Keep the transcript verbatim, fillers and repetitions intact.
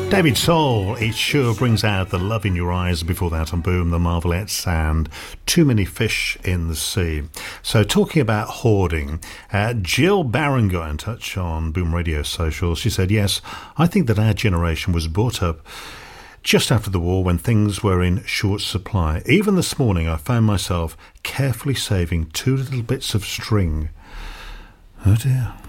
David Soul, it sure brings out the love in your eyes. Before that on Boom, the Marvelettes and Too Many Fish in the Sea. So talking about hoarding, uh, Jill Barron got in touch on Boom Radio Social. She said, yes, I think that our generation was brought up just after the war when things were in short supply. Even this morning I found myself carefully saving two little bits of string. Oh dear.